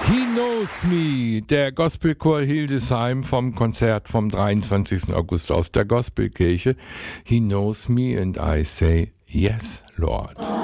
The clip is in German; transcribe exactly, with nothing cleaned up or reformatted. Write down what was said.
He Knows Me, der Gospelchor Hildesheim vom Konzert vom dreiundzwanzigsten August aus der Gospelkirche. He knows me and I say, yes, Lord.